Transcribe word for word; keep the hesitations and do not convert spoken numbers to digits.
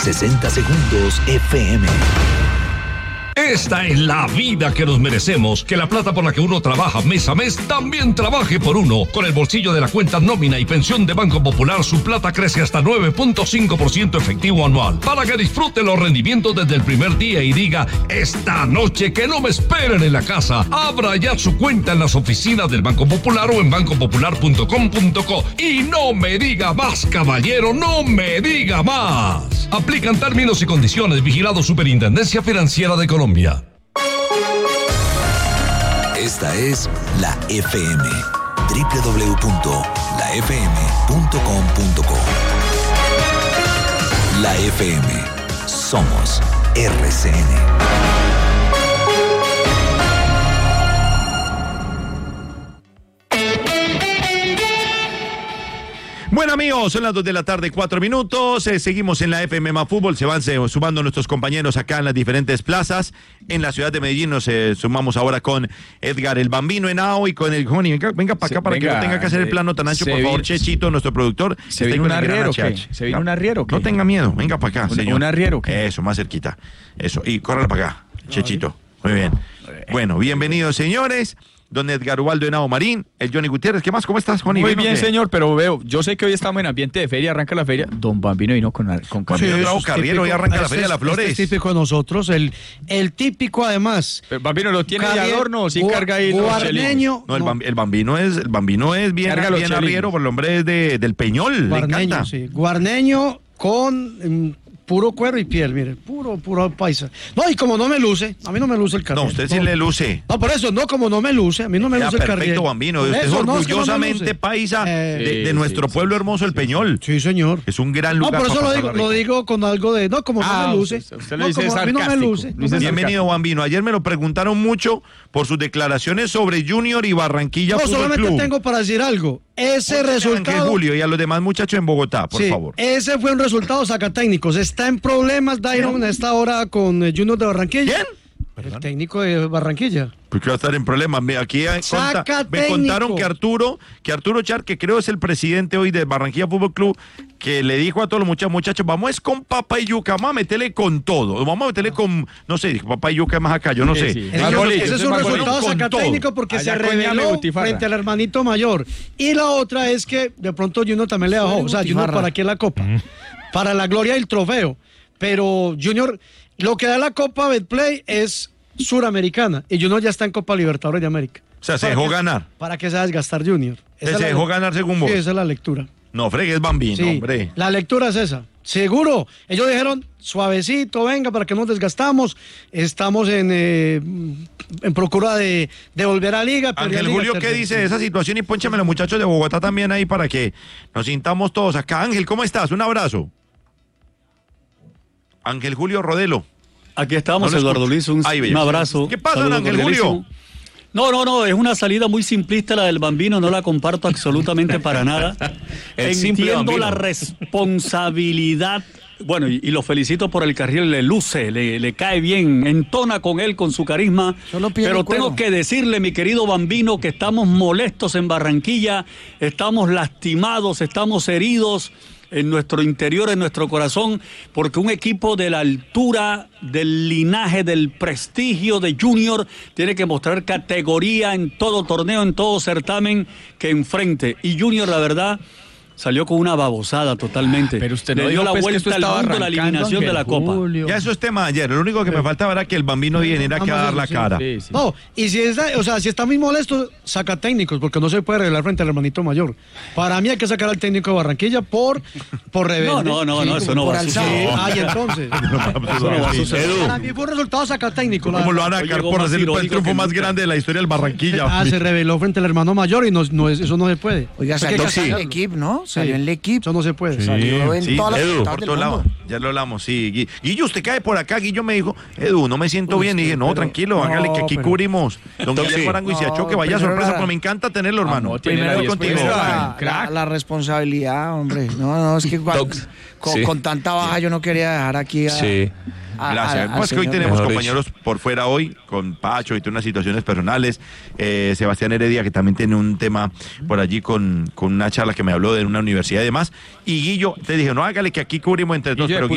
sesenta segundos F M. Esta es la vida que nos merecemos, que la plata por la que uno trabaja mes a mes también trabaje por uno. Con el bolsillo de la cuenta nómina y pensión de Banco Popular, su plata crece hasta nueve punto cinco por ciento efectivo anual, para que disfrute los rendimientos desde el primer día y diga, esta noche que no me esperen en la casa. Abra ya su cuenta en las oficinas del Banco Popular o en banco popular punto com punto co. Y no me diga más, caballero, no me diga más. Aplican términos y condiciones. Vigilado Superintendencia Financiera de Colombia. Esta es la F M. doble u doble u doble u punto la f m punto com punto co. La F M. Somos R C N. Bueno, amigos, son las dos de la tarde, cuatro minutos. Eh, seguimos en la F M más Fútbol. Se van se, sumando nuestros compañeros acá en las diferentes plazas. En la ciudad de Medellín nos eh, sumamos ahora con Edgar el Bambino Henao y con el Joni. Venga, venga para acá se, para venga, que no tenga que hacer el plano tan ancho, por favor, Chechito, nuestro productor. ¿Se viene un arriero qué? ¿Se viene un arriero qué? No tenga miedo, venga para acá, ¿Un, señor. ¿Un arriero qué? Eso, más cerquita. Eso, y córrala para acá, Chechito. Muy bien. Bueno, bienvenidos, señores. Don Edgar Ubaldo Henao Marín, el Johnny Gutiérrez. ¿Qué más? ¿Cómo estás, Johnny? Muy bien, señor, pero veo, yo sé que hoy estamos en ambiente de feria, arranca la feria. Don Bambino vino con, con Carriero. Sí, Bravo Carriero, hoy arranca la feria de las flores. Es típico de nosotros, el, el típico además. Pero Bambino, ¿lo tiene de adorno o sí gu carga ahí? Guarneño. No, el, no. el Bambino es, el Bambino es bien, bien arriero, por el hombre es de, del Peñol. Guarneño, le encanta. Sí. Guarneño con... Um, puro cuero y piel, mire, puro, puro paisa. No, y como no me luce, a mí no me luce el Carriero. No, usted sí no, le luce. No, por eso, no, como no me luce, a mí no me ya, luce el Carriero. Perfecto, Bambino, usted es orgullosamente no paisa eh, de, de sí, nuestro sí, pueblo hermoso, el Peñol. Sí, señor. Es un gran lugar. No, por eso lo digo, lo digo con algo de, no, como ah, no me luce. Usted, usted no, dice como a mí no me luce. No me Bienvenido, Bambino. Ayer me lo preguntaron mucho por sus declaraciones sobre Junior y Barranquilla No, Fútbol solamente Club. tengo para decir algo. Ese resultado... Ángel Julio y a los demás muchachos en Bogotá, por sí, favor. Ese fue un resultado sacatécnicos. Está en problemas Dairon a esta hora con Junior de Barranquilla. ¿Quién? El técnico de Barranquilla. ¿Por qué va a estar en problemas? Aquí conta, me contaron que Arturo, que Arturo Char, que creo es el presidente hoy de Barranquilla Fútbol Club, que le dijo a todos los muchachos, muchachos, vamos es con papa y yuca, vamos a meterle con todo, vamos a meterle con, no sé, papa y yuca más acá, yo no sé. Sí, sí. Ese, yo, ese es un resultado sacatécnico porque allá se reveló frente al hermanito mayor. Y la otra es que de pronto Junior también le bajó, o sea, Junior para qué la copa, mm. para la gloria del trofeo, pero Junior, lo que da la Copa Betplay es suramericana y Junior ya está en Copa Libertadores de América. O sea, se dejó que, ganar. Para que se desgastar Junior. Se dejó ganar según vos. Sí, esa es la lectura. No, fregues Bambino, sí, hombre. La lectura es esa. Seguro. Ellos dijeron, suavecito, venga, para que no nos desgastamos. Estamos en, eh, en procura de, de volver a Liga. Ángel Liga, Julio, ¿qué dice de esa situación? Y pónchame los muchachos de Bogotá también ahí para que nos sintamos todos acá. Ángel, ¿cómo estás? Un abrazo. Ángel Julio Rodelo. Aquí estamos, no Eduardo Luis, un, un abrazo. ¿Qué pasa, Ángel Julio? No, no, no, es una salida muy simplista la del Bambino, no la comparto absolutamente para nada. Entiendo la responsabilidad, bueno, y, y lo felicito por el carril, le luce, le, le cae bien, entona con él, con su carisma, pero tengo que decirle, mi querido Bambino, que estamos molestos en Barranquilla, estamos lastimados, estamos heridos en nuestro interior, en nuestro corazón, porque un equipo de la altura, del linaje, del prestigio de Junior tiene que mostrar categoría en todo torneo, en todo certamen que enfrente. Y Junior, la verdad, salió con una babosada totalmente. Pero usted no le dio la pues vuelta al mundo, la eliminación de la Copa. Ya eso es tema de ayer. Lo único que me faltaba era que el Bambino viniera aquí a dar la sí, cara. Sí, sí. No, y si está, o sea, si está muy molesto, saca técnicos, porque no se puede arreglar frente al hermanito mayor. Para mí hay que sacar al técnico de Barranquilla por, por rebelde. No, no, no, sí, no eso no va a suceder. Ay, entonces. Eso no va a suceder. Para mí fue un resultado saca técnico. ¿Cómo lo van a sacar por hacer el triunfo más grande de la historia del Barranquilla? Ah, se reveló frente al hermano mayor y no, no es, eso no se puede. Oiga, salió en el equipo, ¿no? Salió en el equipo. Eso no se puede. Sí, Salió en sí, todas Edu, las por todo lado. Ya lo hablamos, sí. Guillo, usted cae por acá. Guillo me dijo, Edu, no me siento bien. Y dije, no, pero, tranquilo, no, hágale que aquí pero, cubrimos. Don Guillermo Arango y se achó que vaya sorpresa, pero me encanta tenerlo, hermano. No, primero contigo. La, la, la responsabilidad, hombre. No, no, es que igual, con, sí. con tanta baja yo no quería dejar aquí a... Sí. A, Gracias. A, pues que hoy tenemos compañeros dicho. por fuera hoy, con Pacho y tiene unas situaciones personales. Eh, Sebastián Heredia, que también tiene un tema por allí con, con una charla que me habló de una universidad y demás. Y Guillo, te dije, no hágale que aquí cubrimos entre todos. Pero